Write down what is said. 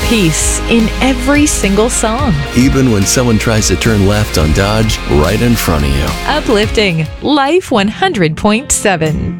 peace in every single song. Even when someone tries to turn left on Dodge right in front of you. Uplifting Life 100.7.